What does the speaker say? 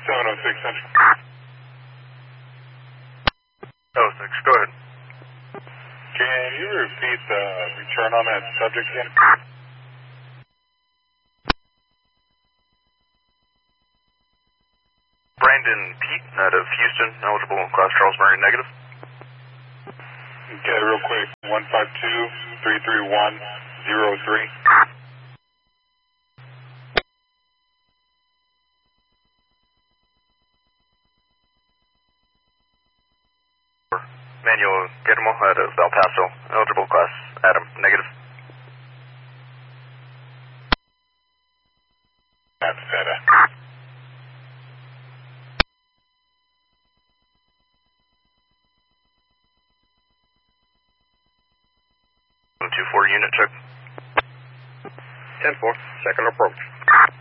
706 Central. 06, go ahead. Can you repeat the return on that subject again? Brandon Pete out of Houston, eligible class Charles Murray negative. Okay, real quick. 152-331-03. Manuel Guillermo out of El Paso, eligible class Adam negative. That's better. 124 unit check. 10-4, second approach.